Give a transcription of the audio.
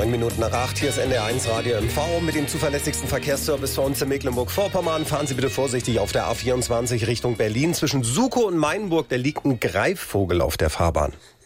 9 Minuten nach 8. Hier ist NDR1 Radio MV mit dem zuverlässigsten Verkehrsservice für uns in Mecklenburg-Vorpommern. Fahren Sie bitte vorsichtig auf der A24 Richtung Berlin. Zwischen Sukow und Mainburg, da liegt ein Greifvogel auf der Fahrbahn.